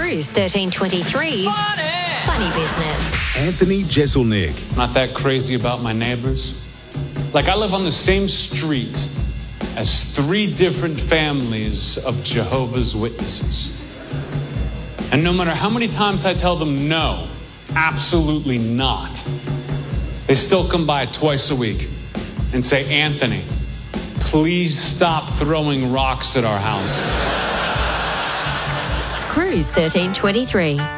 Cruise 1323's Funny Business. Anthony Jeselnik. Not that crazy about my neighbors. Like, I live on the same street as 3 different families of Jehovah's Witnesses. And no matter how many times I tell them no, absolutely not, they still come by twice a week and say, Anthony, please stop throwing rocks at our houses. Cruise 1323.